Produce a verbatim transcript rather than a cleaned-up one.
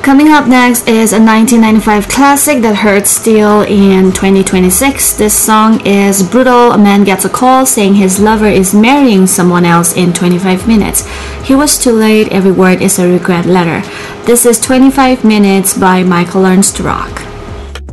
Coming up next is a nineteen ninety-five classic that heard still in twenty twenty-six. This song is brutal. A man gets a call saying his lover is marrying someone else in twenty-five minutes. He was too late. Every word is a regret letter. This is twenty-five minutes by Michael Learns to Rock.